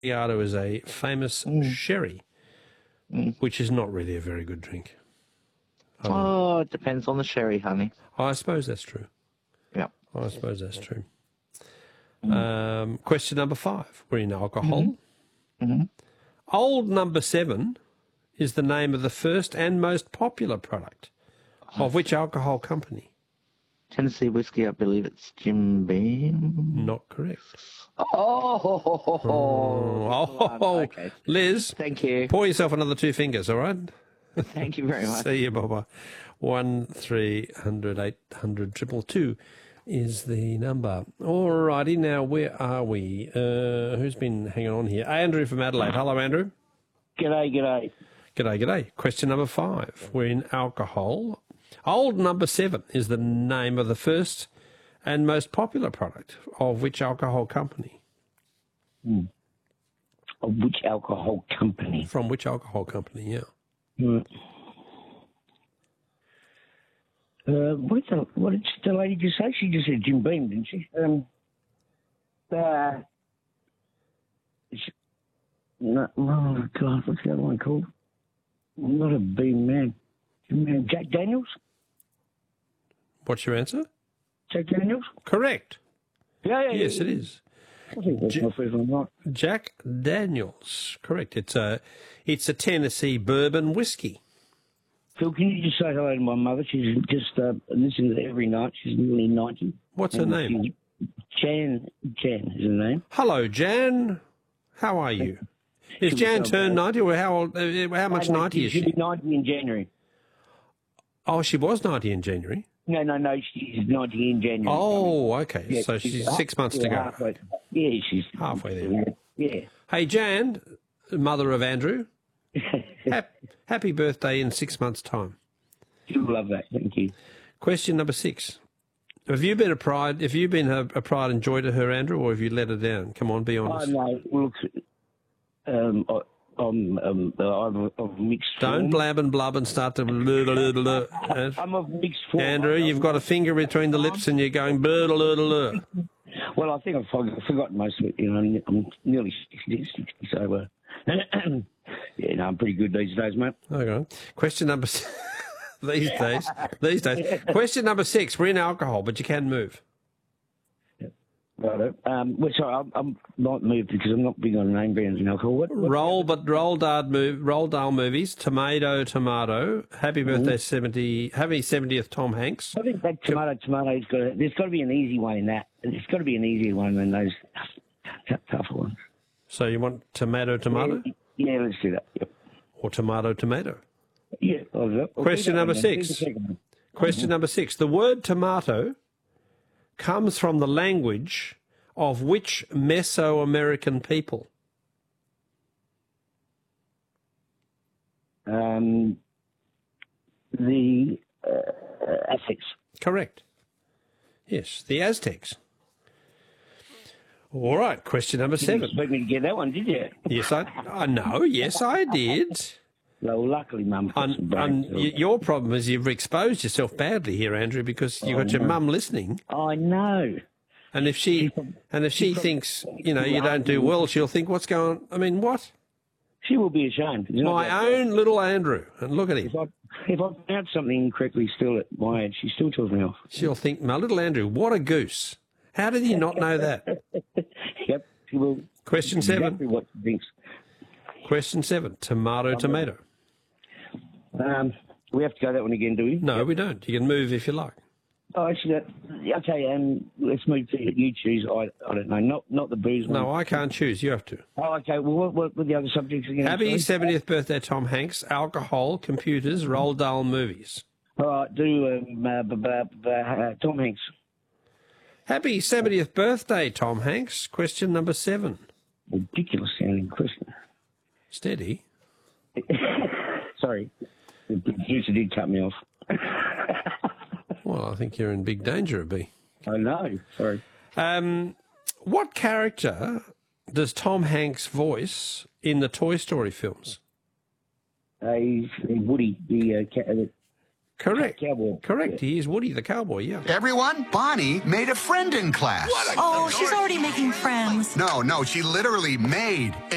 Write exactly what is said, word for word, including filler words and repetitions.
Macchiato is a famous mm. sherry, mm. which is not really a very good drink. Um, oh, it depends on the sherry, honey. I suppose that's true. Yeah. I suppose that's true. Mm. Um, question number five. We're in alcohol. Mm-hmm. Mm-hmm. Old Number Seven is the name of the first and most popular product of which alcohol company? Tennessee whiskey, I believe it's Jim Beam. Not correct. Oh, oh, oh, oh, oh, oh. Okay. Liz, thank you. Pour yourself another two fingers, all right? Thank you very much. See you, Baba. One three hundred eight hundred triple two is the number. All righty, now where are we? Uh, who's been hanging on here? Andrew from Adelaide. Hello, Andrew. G'day, g'day. G'day, g'day. Question number five. We're in alcohol. Old Number Seven is the name of the first and most popular product of which alcohol company? Hmm. Of which alcohol company? From which alcohol company, yeah. Hmm. Uh, what, the, what did the lady just say? She just said Jim Beam, didn't she? Um, uh, she, no, oh, God, what's the other one called? I'm not a Beam man. Jack Daniels? What's your answer? Jack Daniels? Correct. Yeah, yeah, yes, yeah. it is. I think that's J- my first one, right? Jack Daniels. Correct. It's a, it's a Tennessee bourbon whiskey. Phil, can you just say hello to my mother? She's just uh, listening to it every night. She's nearly ninety. What's her name? Jan. Jan is her name. Hello, Jan. How are you? Is Jan turned ninety, or how old? Uh, how much no, no, ninety is she'll she? Be ninety in January. Oh, she was ninety in January. No, no, no. She's ninety in January. Oh, okay. Yeah, so she's, she's six months yeah, to go. Halfway. Yeah, she's halfway there. Yeah. Hey, Jan, mother of Andrew. happy, happy birthday in six months' time. She'll love that. Thank you. Question number six. Have you been a pride? Have you been a, a pride and joy to her, Andrew, or have you let her down? Come on, be honest. Oh, no. Look, um, I, I'm, um, I'm of mixed Don't form. blab and blub and start to... Blah, blah, blah, blah. I'm of mixed form. Andrew, you've got a finger between the lips and you're going... Blah, blah, blah, blah. Well, I think I've forg- forgotten most of it. You know, I'm nearly sixty, sixty so... Uh, yeah, no, I'm pretty good these days, mate. Okay. Question number... these days. These days. Question number six. We're in alcohol, but you can move. Right. Um, well, sorry, I'm, I'm not moved because I'm not big on name brands and alcohol. What, what? Roll, but Roald Dahl, move, Roald Dahl movies. Tomato, tomato. Happy birthday, mm-hmm. seventy. Happy seventieth, Tom Hanks. I think that tomato, tomato's got. A, there's got to be an easy one in that. There's got to be an easier one than those tough, tougher ones. So you want tomato, tomato? Yeah, yeah let's do that. Yep. Or tomato, tomato. Yeah. I'll, I'll Question number six. Question number six. The word tomato comes from the language of which Mesoamerican people? Um, the uh, Aztecs. Correct. Yes, the Aztecs. All right, question number seven. You didn't expect me to get that one, did you? Yes, I, I know. Yes, I did. Well, luckily, Mum. Un, un, y- your problem is you've exposed yourself badly here, Andrew, because you've got your mum listening. I know. And if she and if she thinks, you know, you don't do well, she'll think, what's going on? I mean, what? She will be ashamed. My own little Andrew. And look at him. If I, if I pronounce something incorrectly still at my age, she still tells me off. She'll think, my little Andrew, what a goose. How did he not know that? Yep, she will. Question seven. Exactly what she thinks. Question seven. Tomato, tomato. Um, we have to go that one again, do we? No, yep. we don't. You can move if you like. Oh, actually, that, okay, um, let's move to you choose. I, I don't know, not not the booze one. No, I can't choose. You have to. Oh, okay. Well, what, what were the other subjects again? Happy sorry? seventieth birthday, Tom Hanks. Alcohol, computers, Roald Dahl movies. All right, do um, uh, b- b- b- uh, Tom Hanks. Happy seventieth birthday, Tom Hanks. Question number seven. Ridiculous sounding question. Steady. Sorry, the producer did cut me off. Well, I think you're in big danger, B. I know. Sorry. Um, what character does Tom Hanks voice in the Toy Story films? Uh, he's Woody, the uh, ca- uh, Correct. cowboy. Correct. Yeah. He is Woody the cowboy, yeah. Everyone, Bonnie made a friend in class. Oh, she's already making friends. No, no, she literally made